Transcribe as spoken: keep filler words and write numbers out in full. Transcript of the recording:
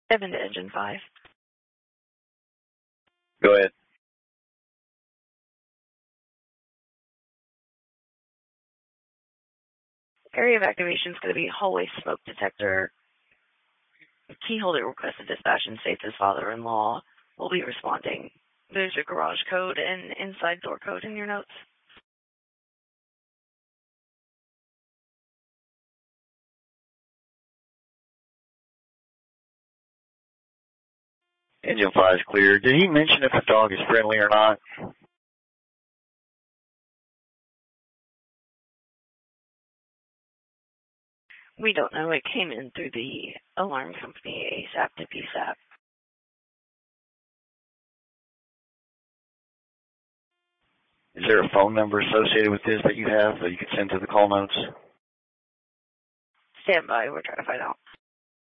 Seven to engine five. Go ahead. Area of activation is going to be hallway smoke detector. Key holder requested dispatch and states his father-in-law will be responding. There's a garage code and inside door code in your notes. Engine five is clear. Did he mention if the dog is friendly or not? We don't know. It came in through the alarm company, ASAP to P SAP. Is there a phone number associated with this that you have that you can send to the call notes? Stand by. We're trying to find out.